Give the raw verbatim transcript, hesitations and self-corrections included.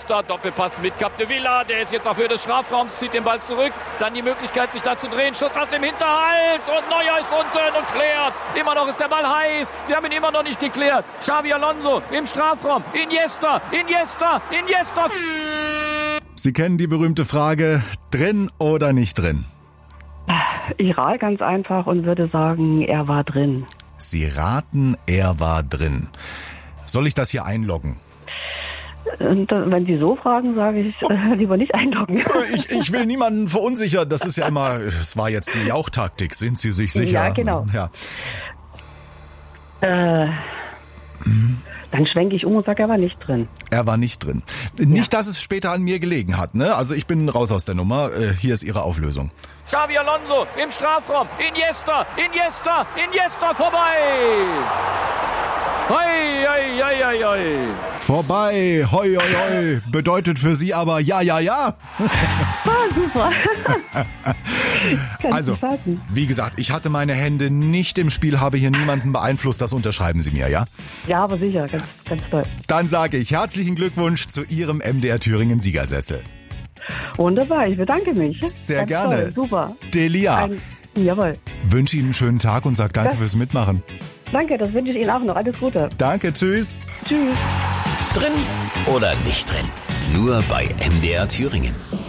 Iniesta, Doppelpass mit Capdevila, der ist jetzt auf Höhe des Strafraums, zieht den Ball zurück, dann die Möglichkeit, sich da zu drehen, Schuss aus dem Hinterhalt und Neuer ist unten und klärt. Immer noch ist der Ball heiß, sie haben ihn immer noch nicht geklärt. Xabi Alonso im Strafraum, Iniesta, Iniesta, Iniesta. Sie kennen die berühmte Frage, drin oder nicht drin? Ich rate ganz einfach und würde sagen, er war drin. Sie raten, er war drin. Soll ich das hier einloggen? Und wenn Sie so fragen, sage ich äh, lieber nicht einloggen. Ich, ich will niemanden verunsichern. Das ist ja immer, es war jetzt die Jauchtaktik. Sind Sie sich sicher? Ja, genau. Ja. Äh, hm. Dann schwenke ich um und sage, er war nicht drin. Er war nicht drin. Nicht, ja. Dass es später an mir gelegen hat, ne? Also ich bin raus aus der Nummer. Hier ist Ihre Auflösung. Xabi Alonso im Strafraum. Iniesta, Iniesta, Iniesta vorbei. Hoi, hoi, hoi, hoi, hoi. Vorbei, hoi, hoi, hoi. Bedeutet für Sie aber ja, ja, ja. Ah, super. Also, wie gesagt, ich hatte meine Hände nicht im Spiel, habe hier niemanden beeinflusst. Das unterschreiben Sie mir, ja? Ja, aber sicher, ganz, ganz toll. Dann sage ich herzlichen Glückwunsch zu Ihrem M D R Thüringen Siegersessel. Wunderbar, ich bedanke mich. Sehr ganz gerne. Toll, super. Delia. Ein, jawohl. Wünsche Ihnen einen schönen Tag und sage danke das, fürs Mitmachen. Danke, das wünsche ich Ihnen auch noch. Alles Gute. Danke, tschüss. Tschüss. Drin oder nicht drin? Nur bei M D R Thüringen.